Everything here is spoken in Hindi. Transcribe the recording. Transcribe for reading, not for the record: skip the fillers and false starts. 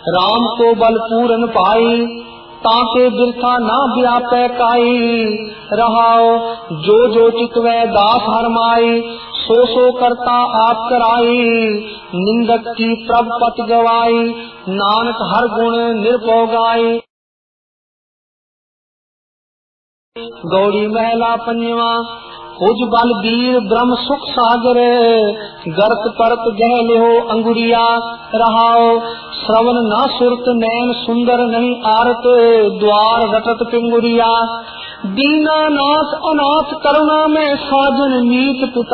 राम को बल पूरन पाई, ताके बिरथा ना व्यापै काई। रहाओ जो जो चितवै दास हरमाई, सो सो करता आप कराई। निंदक की प्रभ पत गवाई, नानक हर गुण निरपो गाई। गौड़ी महला पंजवा। उज बल वीर ब्रह्म सुख सागर, गर्त परत गहल हो अंगुरिया। रहाओ श्रवण न सुरत नैन सुंदर नहीं आरत, द्वार रटत पिंगुरिया। दीनानाथ अनाथ करुणा में साजन मीत पिता।